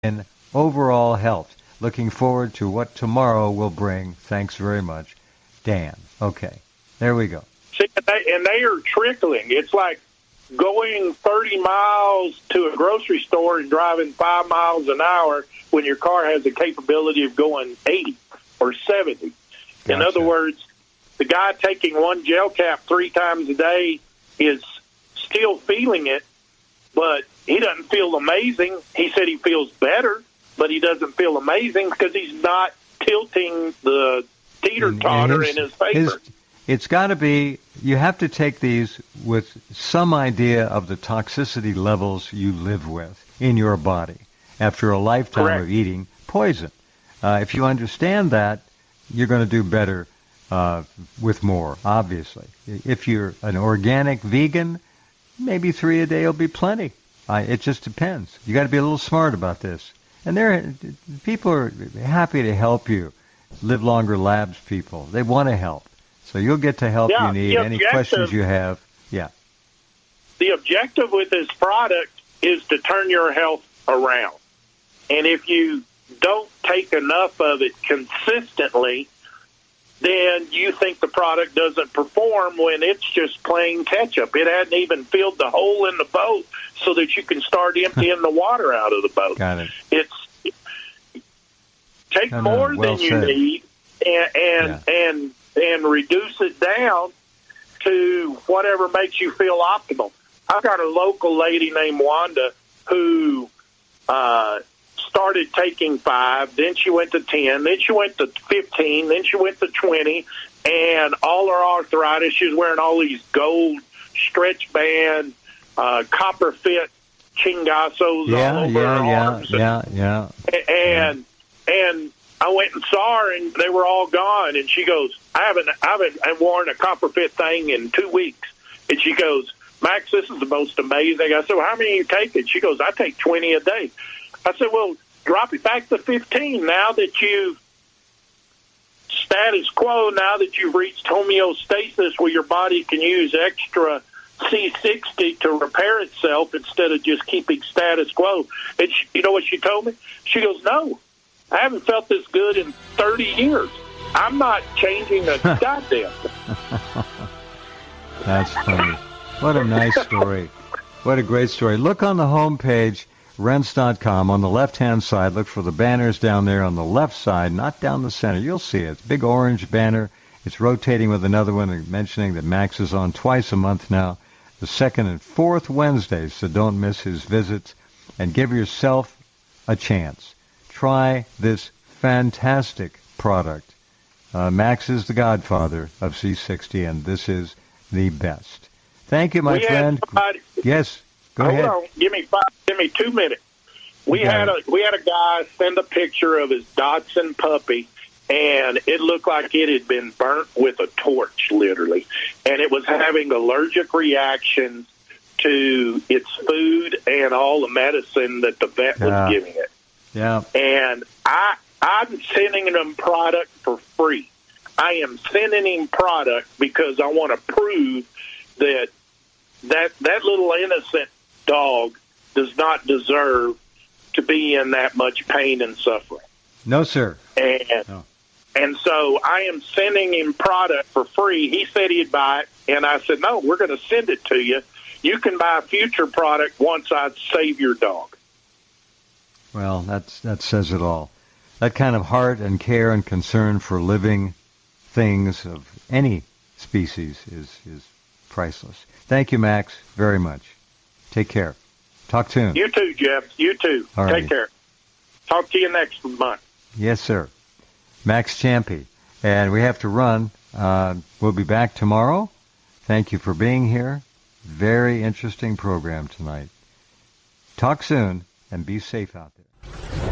and overall health. Looking forward to what tomorrow will bring. Thanks very much, Dan. Okay, there we go. See, and they are trickling. It's like going 30 miles to a grocery store and driving 5 miles an hour when your car has the capability of going 80 or 70. Gotcha. In other words, the guy taking one gel cap 3 times a day is still feeling it, but he doesn't feel amazing. He said he feels better, but he doesn't feel amazing because he's not tilting the teeter-totter in his favor. It's got to be, you have to take these with some idea of the toxicity levels you live with in your body after a lifetime Correct. of eating poison. If you understand that, you're going to do better with more, obviously. If you're an organic vegan, maybe 3 a day will be plenty. It just depends. You got to be a little smart about this. And people are happy to help you. Live Longer Labs people. They want to help. So you'll get the help you need. Any questions you have. Yeah. The objective with this product is to turn your health around. And if you don't take enough of it consistently, then you think the product doesn't perform when it's just plain catch-up. It hadn't even filled the hole in the boat so that you can start emptying the water out of the boat. Got it. Take more than you need and reduce it down to whatever makes you feel optimal. I've got a local lady named Wanda who started taking 5, then she went to 10, then she went to 15, then she went to 20, and all her arthritis, she was wearing all these gold stretch band, copper fit chingazos all over her arms. And I went and saw her, and they were all gone. And she goes, I haven't worn a copper fit thing in 2 weeks. And she goes, Max, this is the most amazing. I said, well, how many are you taking? She goes, I take 20 a day. I said, well, drop it back to 15 now that you've status quo, now that you've reached homeostasis where your body can use extra C60 to repair itself instead of just keeping status quo. And you know what she told me? She goes, no, I haven't felt this good in 30 years. I'm not changing a goddamn thing. That's funny. What a nice story. What a great story. Look on the homepage, Rense.com. On the left-hand side, look for the banners down there on the left side, not down the center. You'll see it. It's a big orange banner. It's rotating with another one mentioning that Max is on twice a month now, the 2nd and 4th Wednesdays, so don't miss his visits. And give yourself a chance. Try this fantastic product. Max is the godfather of C60, and this is the best. Thank you, my friend. Yes, go ahead. Hold on. Give me 2 minutes. We had a guy send a picture of his Dachshund puppy, and it looked like it had been burnt with a torch, literally. And it was having allergic reactions to its food and all the medicine that the vet was giving it. Yeah. And I'm sending them product for free. I am sending him product because I want to prove that little innocent dog does not deserve to be in that much pain and suffering. No, sir. And so I am sending him product for free. He said he'd buy it, and I said, no, we're going to send it to you. You can buy future product once I save your dog. Well, that says it all. That kind of heart and care and concern for living things of any species is priceless. Thank you, Max, very much. Take care. Talk soon. You too, Jeff. You too. All Take right. care. Talk to you next month. Yes, sir. Max Champy. And we have to run. We'll be back tomorrow. Thank you for being here. Very interesting program tonight. Talk soon and be safe out there.